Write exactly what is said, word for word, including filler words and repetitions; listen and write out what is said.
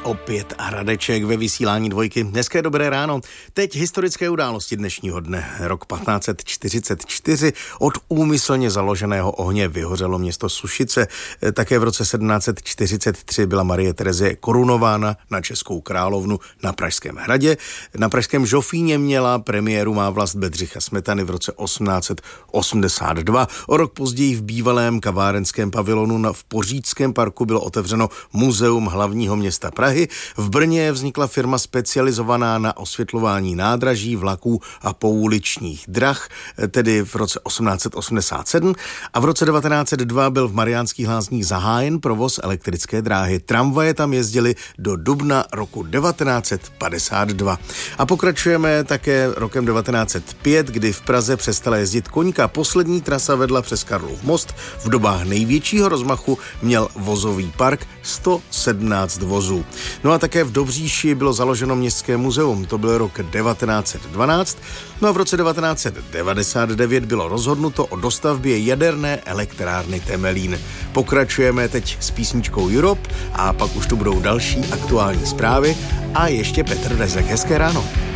opět a Radeček ve vysílání Dvojky. Hezké dobré ráno. Teď historické události dnešního dne. Rok patnáct set čtyřicet čtyři. Od úmyslně založeného ohně vyhořelo město Sušice. Také v roce sedmnáct set čtyřicet tři byla Marie Terezie korunována na českou královnu na Pražském hradě. Na pražském Žofíně měla premiéru Má vlast Bedřicha Smetany v roce osmnáct set osmdesát dva. O rok později v bývalém kavárenském pavilonu v Poříčském parku bylo otevřeno Muzeum hlavního města Prahy. V Brně vznikla firma specializovaná na osvětlování nádraží, vlaků a pouličních drah, tedy v roce osmnáct set osmdesát sedm, a v roce devatenáct set dva byl v Mariánských Lázních zahájen provoz elektrické dráhy. Tramvaje tam jezdily do dubna roku devatenáct set padesát dva. A pokračujeme také rokem devatenáct set pět, kdy v Praze přestala jezdit koňka. Poslední trasa vedla přes Karlův most. V dobách největšího rozmachu měl vozový park sto sedmnáct vozů. No a také v Dobříši bylo založeno městské muzeum, to byl rok devatenáct set dvanáct. No a v roce devatenáct set devadesát devět bylo rozhodnuto o dostavbě jaderné elektrárny Temelín. Pokračujeme teď s písničkou Europe a pak už tu budou další aktuální zprávy a ještě Petr Rezek. Hezké ráno.